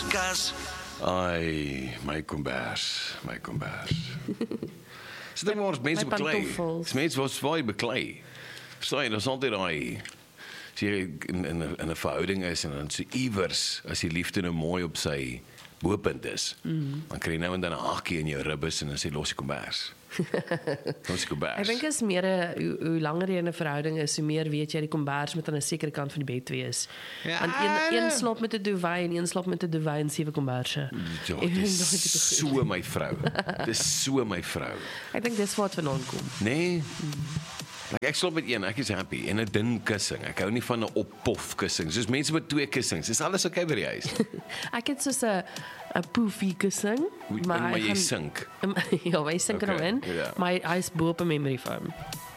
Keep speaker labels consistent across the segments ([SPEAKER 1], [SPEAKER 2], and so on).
[SPEAKER 1] Kas.
[SPEAKER 2] Ai, my kombers. So ding waar ons mense
[SPEAKER 3] My
[SPEAKER 2] beklei.
[SPEAKER 3] pantoffels.
[SPEAKER 2] Dis mense wat zwaai beklei. Verstaan jy, daar's altyd daai as jy in 'n verhouding is en dan so iewers as die liefde nou mooi op sy bopunt is, dan kry jy nou en dan 'n hakkie in jou ribbes en dan sê los die kombers. Los die kombers.
[SPEAKER 3] Ek dink is meer hoe langer jy in 'n verhouding is, hoe meer weet jy die kombers moet aan 'n sekere kant van die bed wees.
[SPEAKER 2] Ja,
[SPEAKER 3] Want een slaap met 'n duvet en een slaap met 'n duvet en 7 komberse.
[SPEAKER 2] Ja, dis so my vrou. Dis so my vrou.
[SPEAKER 3] Ek dink dis waar dit vandaan kom.
[SPEAKER 2] Nee. Ek slaap met een, ek is happy en 'n dun kussing. Ek hou nie van 'n oppof kussing. Soos mense met 2 kussings. Dis alles okay by die huis.
[SPEAKER 3] Ek het soos 'n poofie kussing,
[SPEAKER 2] Maar jy sink.
[SPEAKER 3] Ja, hy sink er nou in,
[SPEAKER 2] ja.
[SPEAKER 3] maar hy's bo op 'n memory foam.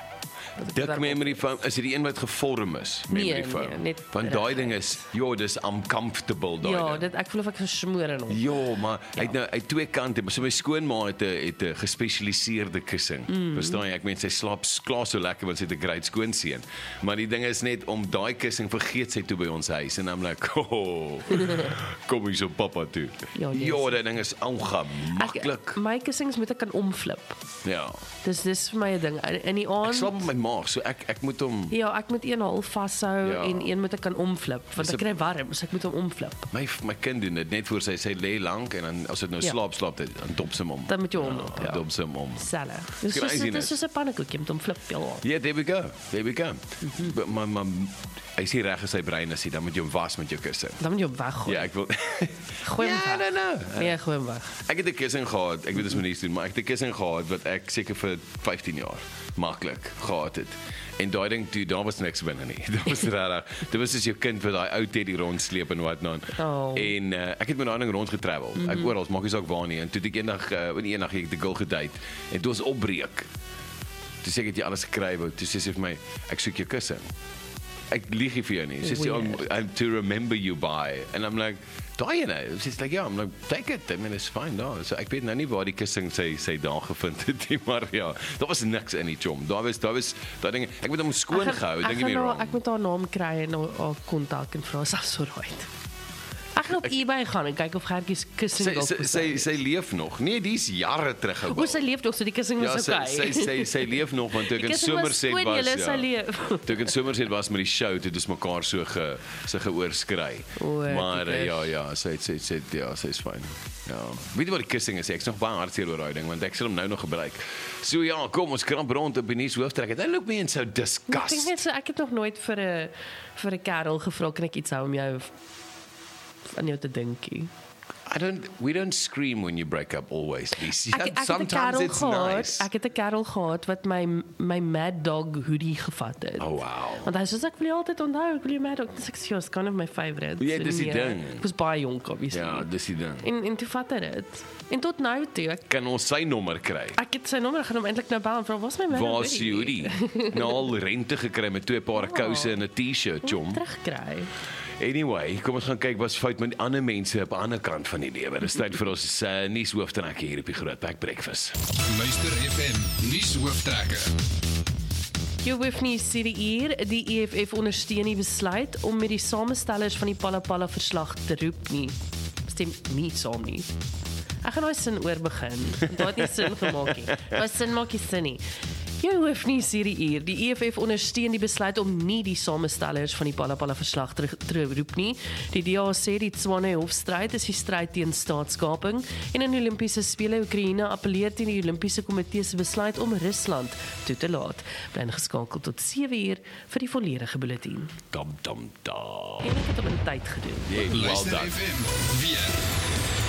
[SPEAKER 2] Dik memory foam, is dit die een wat gevorm is? Memory foam.
[SPEAKER 3] Nee, net
[SPEAKER 2] Want daai ding is, ja, dis uncomfortable daai
[SPEAKER 3] Ja,
[SPEAKER 2] ding.
[SPEAKER 3] ek voel of ek gesmoor in hom.
[SPEAKER 2] Ja, maar hy het nou uit 2 kante, so my skoonma het 'n gespesialiseerde kussing. Verstaan jy? Ek meen sy slaap klaar so lekker want sy het 'n great skoonseun. Maar die ding is net om daai kussing vergeet sy toe by ons huis en I'm like, oh, kom hier so papa toe.
[SPEAKER 3] Ja,
[SPEAKER 2] Dat ding is ongemaklik.
[SPEAKER 3] My kussings moet ek kan omflip.
[SPEAKER 2] Ja.
[SPEAKER 3] Dis vir my 'n ding. In die
[SPEAKER 2] Ek
[SPEAKER 3] aand
[SPEAKER 2] slaap met my maag, so ek moet hom
[SPEAKER 3] Ja, ek moet een half vashou
[SPEAKER 2] Ja.
[SPEAKER 3] en een moet ek kan omflip want
[SPEAKER 2] Dis
[SPEAKER 3] ek kry warm, so ek moet hom omflip.
[SPEAKER 2] my kind doen dit net voor sy lê lank en dan as dit nou
[SPEAKER 3] Ja.
[SPEAKER 2] slaap dit dan dop sy hom om.
[SPEAKER 3] Dan moet jy hom op, ja.
[SPEAKER 2] Dop sy hom om.
[SPEAKER 3] Selle. Dis
[SPEAKER 2] Craziness.
[SPEAKER 3] soos 'n pannekoekie met hom flip ja.
[SPEAKER 2] Ja, there we go. Maar hy sê reg as sy brein is, dan moet jy hom was met jou kussing.
[SPEAKER 3] Dan moet jy hom weggooi.
[SPEAKER 2] Ja, ek wil
[SPEAKER 3] Gooi hom
[SPEAKER 2] Ja,
[SPEAKER 3] weg.
[SPEAKER 2] no.
[SPEAKER 3] Nee, gooi hom weg.
[SPEAKER 2] Ek het 'n kussing gehad. Ek weet dit is my nie doen, maar ek het 'n kussing gehad wat ek seker vir 15 jaar maklik gehad het. En daai ding toe, daar was niks binne nie. Dit was regtig. Dit was soos jou kind wat daai ou teddy rondsleep en wat nou.
[SPEAKER 3] Oh.
[SPEAKER 2] En ek het met daai ding rondgetravel. Ek oral, maak nie saak waar nie. En toe het ek eendag ek 'n girl gedate en toe was opbreek. Toe sê ek het jy alles gekry wou. Toe sê sy vir my, ek soek jou kussing. Ek lieg nie vir jou nie. Sy sê I'm to remember you by. And I'm like, daai ene. Sy's like, ja, I'm like, take it. I mean, it's fine daar. So ek weet nou nie waar die kussing sy daar gevind het nie, maar ja, daar was niks in die chom. Daar was daai ding. Ek moet hom skoon gehou, dink jy nie wrong.
[SPEAKER 3] Ek moet haar naam kry en haar kontak en vra as so right. Ek gaan op eBay gaan en kyk of Gertjie kussing dalk
[SPEAKER 2] Sy leef nog. Nee, dis jare terug gebou.
[SPEAKER 3] O, sy leef nog, so die kussing
[SPEAKER 2] Ja,
[SPEAKER 3] is okay.
[SPEAKER 2] sy leef nog want toe ek in Somerset was.
[SPEAKER 3] Sy leef.
[SPEAKER 2] Toe ek in Somerset was met die show, toe dis mekaar so geoorskry. Maar ja, sy is fyn. Ja. Weet jy wat die kussing is? Ek's nog baie hartseer oor daai ding want ek sal hom nou nog gebruik. So ja, kom ons kramp rond op die nuus hooftrek. Dit look me in so disgust.
[SPEAKER 3] Ek dink net so ek het nog nooit vir 'n kerel gevra kan ek iets hou om jou aan jou te dinkie.
[SPEAKER 2] We don't scream when you break up always.
[SPEAKER 3] Sometimes
[SPEAKER 2] it's nice.
[SPEAKER 3] Ek het 'n kerel gehad wat my Mad Dog hoodie gevat het.
[SPEAKER 2] Oh wow.
[SPEAKER 3] Want hy sê ek wil jou altyd onthou, ek wil jou Mad Dog. Dis ek sê, it's kind of my favorite.
[SPEAKER 2] Ja, dis die ding.
[SPEAKER 3] Ek was baie jonk obviously.
[SPEAKER 2] Ja, dis die ding.
[SPEAKER 3] En toe vat hy dit. En tot nou toe,
[SPEAKER 2] Kan ons sy nommer kry?
[SPEAKER 3] ek het sy nommer gaan hom eintlik nou bel en vra, "Waar's my Mad Dog
[SPEAKER 2] Waar is die hoodie? Nou al rente gekry met 2 paar kouse en 'n T-shirt, chom.
[SPEAKER 3] Terugkry.
[SPEAKER 2] Anyway, kom ons gaan kyk wat's fout met ander mense op 'n ander kant van die lewe. Dis tyd vir ons nuushooftrekker hier op die Groot Pack Breakfast.
[SPEAKER 1] Luister FM nuushooftrekker.
[SPEAKER 3] Jy hoef nie sê hier, die EFF ondersteun die besluit om met die samestellers van die Palapala verslag te roep nie. Stem nie saam nie. Ek gaan nou sin oor begin. Dit het nie sin gemaak nie. Daai sin maak nie sin nie. Jy hoef nie sê hier, die EFF ondersteun die besluit om nie die samestellers van die Palapala verslag te roep nie. Die DA sê die Tshwane hofstryd is die stryd teen staatskaping en in Olimpiese spele Oekraïne appeleer teen die Olimpiese komitee se besluit om Rusland toe te laat. Bly geskakel tot 7uur vir die volledige bulletin.
[SPEAKER 2] Dam.
[SPEAKER 3] En ek het op 'n tyd gedoen.
[SPEAKER 2] Yeah, well
[SPEAKER 1] Luister
[SPEAKER 2] done.
[SPEAKER 1] FM weer.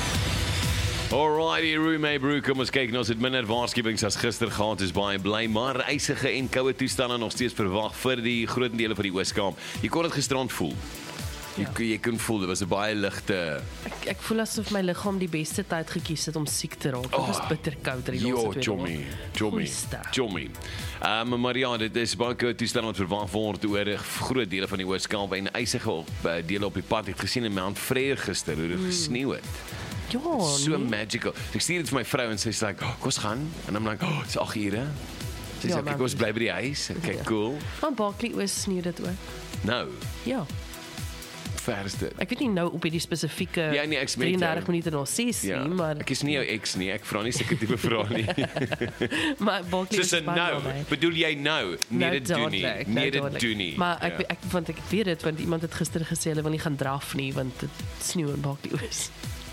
[SPEAKER 2] Alrighty, Roomay Brew, kom ons kyk, ons het minder waarskuwings as gister gehad, is baie bly, maar ysige en koue toestande nog steeds verwag vir die groot dele van die Oos-Kaap. Jy kon dit gisterand voel. Jy kon voel, dit was 'n baie ligte.
[SPEAKER 3] Ek voel asof my liggaam die beste tyd gekies het om siek te raak. Dit was bitter koud in die laaste 2 dae.
[SPEAKER 2] Jommy. Maar ja, dit is baie koue toestande wat verwag word oor groot dele van die Oos-Kaap en ysige dele op die pad. Ek het gesien in Mount Frere gister hoe dit gesneeu het.
[SPEAKER 3] Ja,
[SPEAKER 2] So magical. Ek stuur dit vir my vrou en sy's like, kom ons gaan. En I'm like, it's 8 ure. Sy sê, kom ons bly by die huis. Okay, cool.
[SPEAKER 3] Maar Barkley Oos sneeu dit ook.
[SPEAKER 2] Nou,
[SPEAKER 3] Ja.
[SPEAKER 2] ver is dit?
[SPEAKER 3] Ek weet nie nou op hierdie spesifieke
[SPEAKER 2] Ja, nee, ek is met jou.
[SPEAKER 3] 33 minute na 6
[SPEAKER 2] Ja,
[SPEAKER 3] nie, maar
[SPEAKER 2] ek is nie jou ex nie, ek vra nie sulke tipe vrae nie.
[SPEAKER 3] maar Barkley
[SPEAKER 2] Soos 'n nou, bedoel jy nou? Nee, dit doen nie. Nee, dit doen nie.
[SPEAKER 3] Maar ek weet dit, want iemand het gister gesê hulle wil nie gaan draf nie, want dit sneeu in Barkley Oos.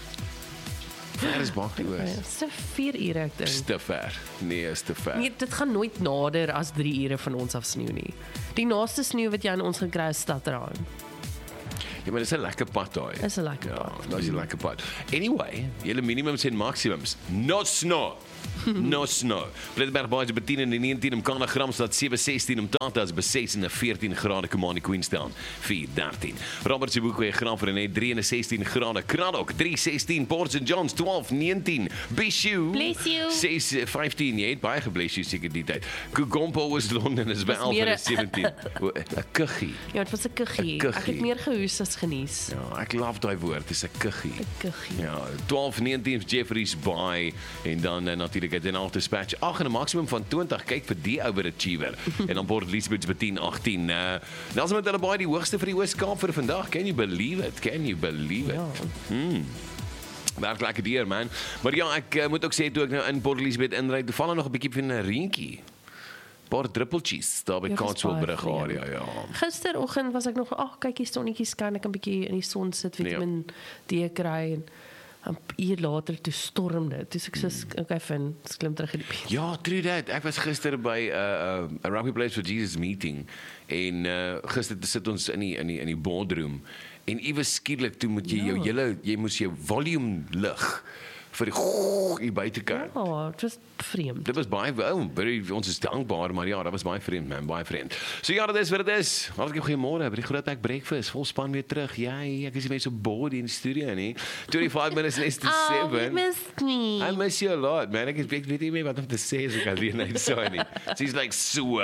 [SPEAKER 2] Ver is Barkley Oos.
[SPEAKER 3] Ja, so 4 ure ek dink.
[SPEAKER 2] Is te ver. Nee, is te ver.
[SPEAKER 3] Nee, dit gaan nooit nader as 3 ure van ons af sneeu nie. Die naaste sneeu wat jy aan ons gekry het is Stadtraan.
[SPEAKER 2] Ja, maar dis 'n lekker pad daai.
[SPEAKER 3] Is 'n lekker
[SPEAKER 2] Ja,
[SPEAKER 3] pad.
[SPEAKER 2] dis 'n lekker pad. Anyway, julle minimums en maksimums. Not snow. No snow. Plettenberg Baai is by 10 en 19 om Kanagram staat 7:16 om Tata is by 6 en 14 grade Komani Queenstown 4:13. Robert Sebukwe Graafrenet 3:16 grade Kraddock 3:16 Port St John's 12:19 Bishu
[SPEAKER 3] Bless you.
[SPEAKER 2] 6:15 jy het baie gebless you seker die tyd. Kugompo is Londen is by
[SPEAKER 3] Dis meer
[SPEAKER 2] 11:17. 'n Kuggie.
[SPEAKER 3] Ja, dit was 'n kuggie.
[SPEAKER 2] 'n kuggie.
[SPEAKER 3] Ek het meer gehoes as genies.
[SPEAKER 2] Ja, ek love daai woord, dis 'n kuggie.
[SPEAKER 3] 'n Kuggie.
[SPEAKER 2] Ja, 12:19 Jeffreys Bay en dan natuurlik het in al dispatch 8 en 'n maksimum van 20. Kyk vir die overachiever. En dan Port Elizabeth by 10:18. Dan is met hulle baie die hoogste vir die Oos-Kaap vir vandag. Can you believe it? Can you believe it?
[SPEAKER 3] Ja.
[SPEAKER 2] Werk lekker deur man. Maar ja, ek moet ook sê toe ek nou in Port Elizabeth inry, toe val er nog 'n bietjie van 'n reentjie. Paar druppeltjies daar by
[SPEAKER 3] Ja, dis
[SPEAKER 2] Kaapswilbrug
[SPEAKER 3] baie
[SPEAKER 2] area, ja.
[SPEAKER 3] Gisteroggend was ek nog, kyk hier sonnetjie skyn, ek kan 'n bietjie in die son sit, Vitamiin D kry en 'n uur later toe storm dit. Dis ek sê okay, fin, klim terug in die bed.
[SPEAKER 2] Ja, true that. Ek was gister by 'n Rugby Players for Jesus meeting en gister sit ons in die boardroom en iewes skielik toe moet jy jy moes jou volume lig vir die buitekant.
[SPEAKER 3] Ja, dit was vreemd.
[SPEAKER 2] Dit was baie ons is dankbaar, maar ja, dat was baie vreemd man, baie vreemd. So ja, dit is wat dit is. Hartlik goeiemôre by die Groot Ek Breakfast. Vol span weer terug. Ek is nie meer so bored in die studio nie. 25 minutes next to 7.
[SPEAKER 3] You missed me.
[SPEAKER 2] I miss you a lot, man. Ek weet nie meer wat om te sê as ek alleen net so nie. She's like so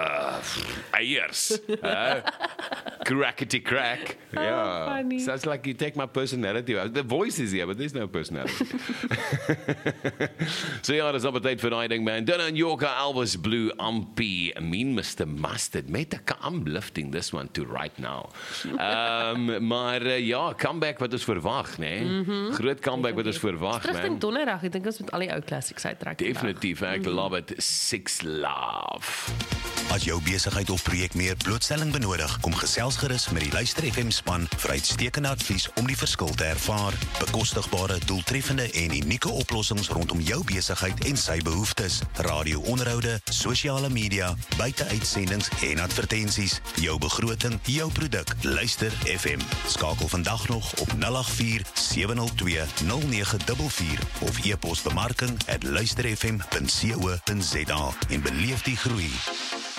[SPEAKER 2] eiers. Crackety crack. Yeah.
[SPEAKER 3] Funny.
[SPEAKER 2] Sounds like you take my personality. The voice is here, but there's no personality. So ja, dis op tyd vir daai ding man. Dylan and Yorker, Elvis Blue, Ampie, Mean Mr. Mustard. Met I'm lifting this one to right now. Maar ja, comeback wat ons verwag, né? Groot comeback wat ons verwag,
[SPEAKER 3] Terug in
[SPEAKER 2] man.
[SPEAKER 3] donderdag, ek dink ons met al die ou classics uittrek.
[SPEAKER 2] Definitief, ek love it. Six Love.
[SPEAKER 4] As jou besigheid of projek meer blootstelling benodig, kom gesels gerus met die Luister FM span vir uitstekende advies om die verskil te ervaar. Bekostigbare, doeltreffende en unieke oplossings rondom jou besigheid en sy behoeftes. Radio-onderhoude, sosiale media, buite-uitsendings en advertensies. Jou begroting, jou produk. Luister FM. Skakel vandag nog op 084-702-0944 of e-pos bemarking@luisterfm.co.za en beleef die groei.